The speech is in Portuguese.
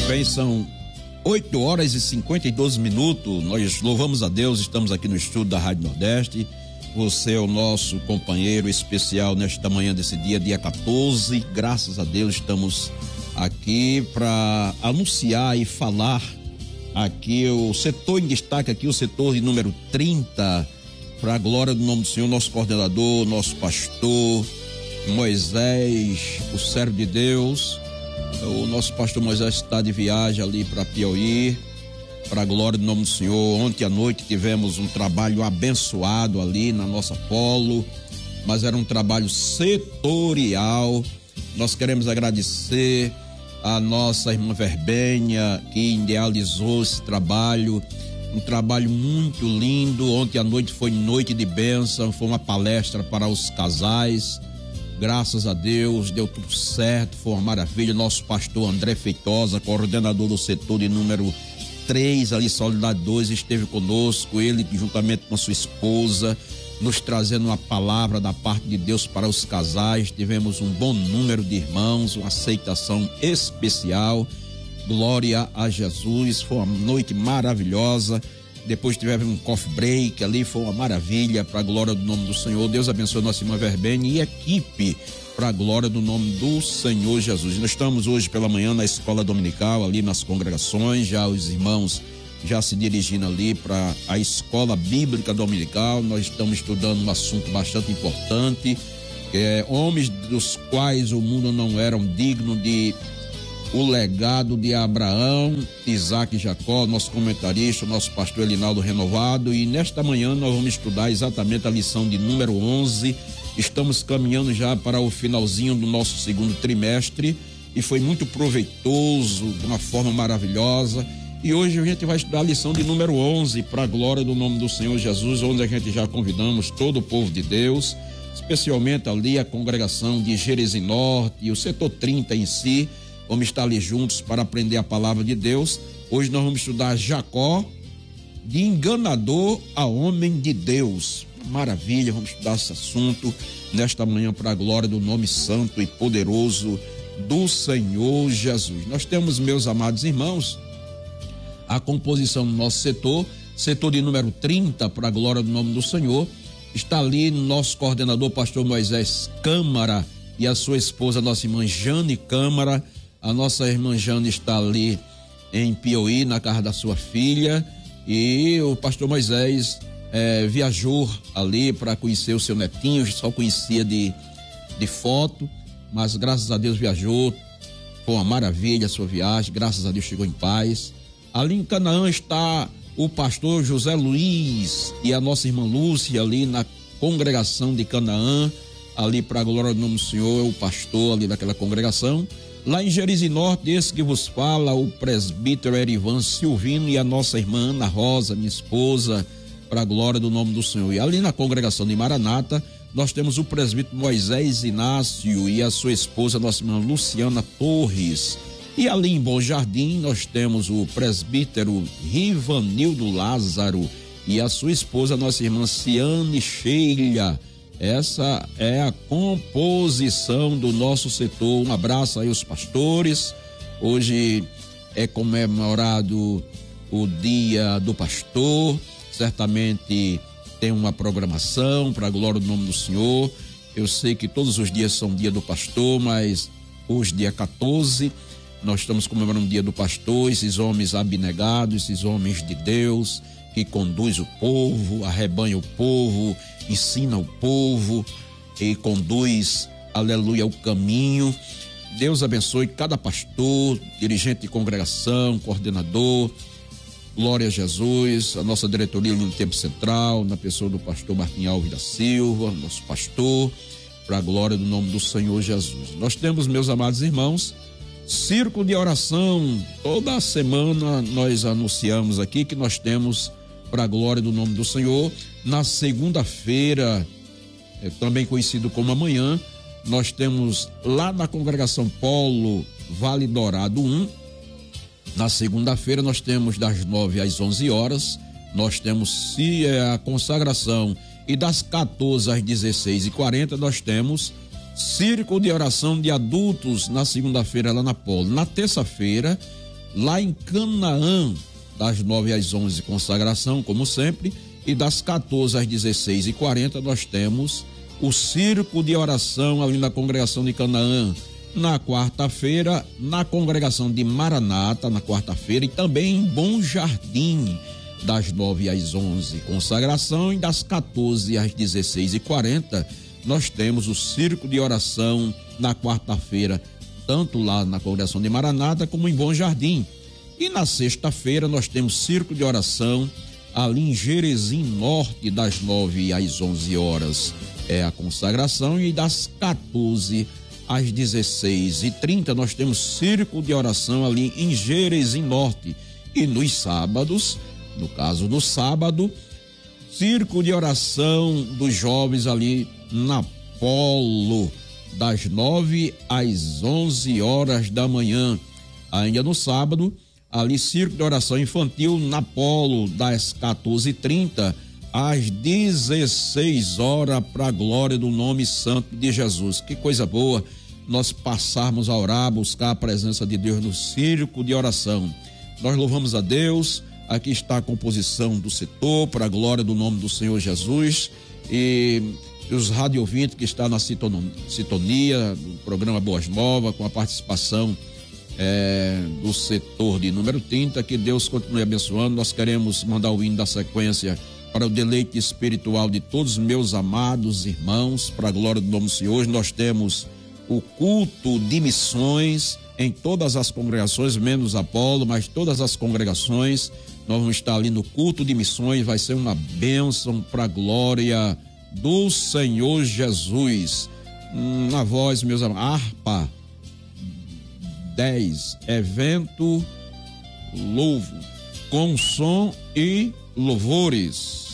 bem, são 8 horas e 52 minutos. Nós louvamos a Deus, estamos aqui no estúdio da Rádio Nordeste. Você é o nosso companheiro especial nesta manhã desse dia 14. Graças a Deus estamos aqui para anunciar e falar aqui o setor em destaque, aqui o setor de número 30, para a glória do nome do Senhor, nosso coordenador, nosso pastor Moisés, o servo de Deus. O nosso pastor Moisés está de viagem ali para Piauí, para a glória do nome do Senhor. Ontem à noite tivemos um trabalho abençoado ali na nossa polo, mas era um trabalho setorial. Nós queremos agradecer a nossa irmã Verbênia, que idealizou esse trabalho, um trabalho muito lindo. Ontem à noite foi noite de bênção, foi uma palestra para os casais. Graças a Deus, deu tudo certo, foi uma maravilha. Nosso pastor André Feitosa, coordenador do setor de número 3, ali, Solidariedade 2, esteve conosco, ele juntamente com a sua esposa, nos trazendo uma palavra da parte de Deus para os casais. Tivemos um bom número de irmãos, uma aceitação especial. Glória a Jesus, foi uma noite maravilhosa. Depois tivemos um coffee break ali, foi uma maravilha, para a glória do nome do Senhor. Deus abençoe nossa irmã Verbene e equipe, para a glória do nome do Senhor Jesus. Nós estamos hoje pela manhã na escola dominical, ali nas congregações, já os irmãos já se dirigindo ali para a escola bíblica dominical. Nós estamos estudando um assunto bastante importante, homens dos quais o mundo não eram dignos de o legado de Abraão, Isaac e Jacó. Nosso comentarista, nosso pastor Elinaldo Renovado, e nesta manhã nós vamos estudar exatamente a lição de número 11. Estamos caminhando já para o finalzinho do nosso segundo trimestre e foi muito proveitoso, de uma forma maravilhosa. E hoje a gente vai estudar a lição de número 11, para a glória do nome do Senhor Jesus, onde a gente já convidamos todo o povo de Deus, especialmente ali a congregação de Jerezim Norte e o setor 30 em si. Vamos estar ali juntos para aprender a palavra de Deus. Hoje nós vamos estudar Jacó, de enganador a homem de Deus. Maravilha, vamos estudar esse assunto nesta manhã para a glória do nome santo e poderoso do Senhor Jesus. Nós temos, meus amados irmãos, a composição do nosso setor de número 30, para a glória do nome do Senhor. Está ali nosso coordenador, pastor Moisés Câmara, e a sua esposa, nossa irmã Jane Câmara. A nossa irmã Jane está ali em Piauí, na casa da sua filha, e o pastor Moisés viajou ali para conhecer o seu netinho. Só conhecia de foto, mas graças a Deus viajou. Foi uma maravilha a sua viagem, graças a Deus chegou em paz. Ali em Canaã está o pastor José Luiz e a nossa irmã Lúcia, ali na congregação de Canaã, ali para a glória do nome do Senhor, o pastor ali daquela congregação. Lá em Jerezim Norte, esse que vos fala, o presbítero Erivan Silvino e a nossa irmã Ana Rosa, minha esposa, para a glória do nome do Senhor. E ali na congregação de Maranata, nós temos o presbítero Moisés Inácio e a sua esposa, nossa irmã Luciana Torres. E ali em Bom Jardim, nós temos o presbítero Rivanildo Lázaro e a sua esposa, nossa irmã Ciane Sheila. Essa é a composição do nosso setor. Um abraço aí aos pastores. Hoje é comemorado o Dia do Pastor. Certamente tem uma programação para a glória do nome do Senhor. Eu sei que todos os dias são Dia do Pastor, mas hoje, dia 14, nós estamos comemorando o Dia do Pastor. Esses homens abnegados, esses homens de Deus, que conduz o povo, arrebanha o povo, ensina o povo e conduz, aleluia, o caminho. Deus abençoe cada pastor, dirigente de congregação, coordenador. Glória a Jesus, a nossa diretoria no Tempo Central, na pessoa do pastor Martim Alves da Silva, nosso pastor, para a glória do nome do Senhor Jesus. Nós temos, meus amados irmãos, círculo de oração. Toda semana nós anunciamos aqui que nós temos, para a glória do nome do Senhor, na segunda-feira, também conhecido como amanhã, nós temos lá na congregação Polo Vale Dourado 1, na segunda-feira nós temos das 9 às 11 horas, nós temos a consagração, e das 14 às 16h40 nós temos círculo de oração de adultos na segunda-feira lá na Polo. Na terça-feira Lá em Canaã, das 9 às 11, consagração, como sempre, e das 14 às 16h40 nós temos o Círculo de Oração ali na congregação de Canaã. Na quarta-feira, na congregação de Maranata, na quarta-feira, e também em Bom Jardim, das 9 às 11, consagração, e das 14 às 16h40, nós temos o Círculo de Oração na quarta-feira, tanto lá na congregação de Maranata como em Bom Jardim. E na sexta-feira nós temos Círculo de Oração ali em Jerezim Norte, das 9 às 11 horas. É a consagração, e das 14 às 16h30 nós temos Círculo de Oração ali em Jerezim Norte. E nos sábados, no caso do sábado, Círculo de Oração dos jovens ali na Polo, das 9 às 11 horas da manhã. Ainda no sábado, ali Círculo de Oração Infantil na Polo, das 14h30 às 16 horas, para a glória do nome santo de Jesus. Que coisa boa nós passarmos a orar, buscar a presença de Deus no Círculo de Oração. Nós louvamos a Deus. Aqui está a composição do setor, para a glória do nome do Senhor Jesus, e os rádio ouvintes que estão na sintonia do programa Boas Novas, com a participação do setor de número 30, que Deus continue abençoando. Nós queremos mandar o hino da sequência para o deleite espiritual de todos os meus amados irmãos, para a glória do nome do Senhor. Hoje nós temos o culto de missões em todas as congregações, menos Apolo, mas todas as congregações. Nós vamos estar ali no culto de missões, vai ser uma bênção para a glória do Senhor Jesus. Na voz, meus amados, harpa 10, evento louvo, com som e louvores.